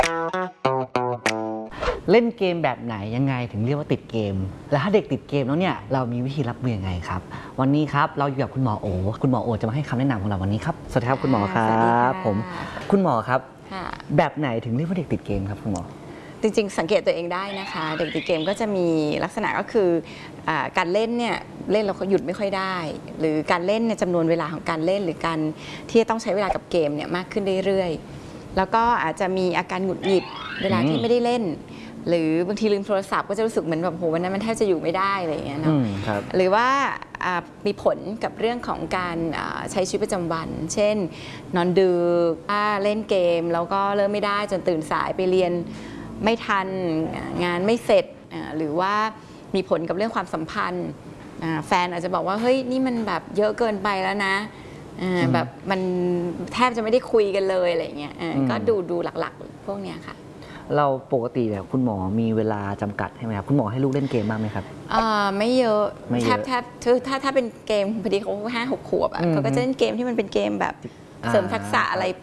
เล่นเกมแบบไหนยังไงถึงเรียกว่าติดเกมแล้วถ้าเด็กติดเกมแล้วเนี่ยเรามีวิธีรับมือยังไงครับวันนี้ครับเราอยู่กับคุณหมอโอคุณหมอโอจะมาให้คำแนะนำของเราวันนี้ครับสวัสดีครับคุณหมอครับผมคุณหมอครับแบบไหนถึงเรียกว่าเด็กติดเกมครับคุณหมอจริงๆสังเกตตัวเองได้นะคะเด็กติดเกมก็จะมีลักษณะก็คือการเล่นเนี่ยเล่นแล้วเขาหยุดไม่ค่อยได้หรือการเล่นในจำนวนเวลาของการเล่นหรือการที่จะต้องใช้เวลากับเกมเนี่ยมากขึ้นเรื่อยๆแล้วก็อาจจะมีอาการหงุดหงิดเวลาที่ไม่ได้เล่นหรือบางทีลืมโทรศัพท์ก็จะรู้สึกเหมือนแบบโหวันนั้นมันแทบจะอยู่ไม่ได้อะไรอย่างเงี้ยเนาะหรือว่ามีผลกับเรื่องของการใช้ชีวิตประจำวันเช่นนอนดึกเล่นเกมแล้วก็เริ่มไม่ได้จนตื่นสายไปเรียนไม่ทันงานไม่เสร็จหรือว่ามีผลกับเรื่องความสัมพันธ์แฟนอาจจะบอกว่าเฮ้ยนี่มันแบบเยอะเกินไปแล้วนะแบบมันแทบจะไม่ได้คุยกันเลยอะไรเงี้ยก็ดูหลักๆพวกเนี้ยค่ะเราปกติเนี่ยคุณหมอมีเวลาจำกัดใช่ไหมครับคุณหมอให้ลูกเล่นเกมบ้างไหมครับไม่เยอะแทบถ้าเป็นเกมพอดีเขา5-6 ขวบเขาก็จะเล่นเกมที่มันเป็นเกมแบบเสริมทักษะอะไร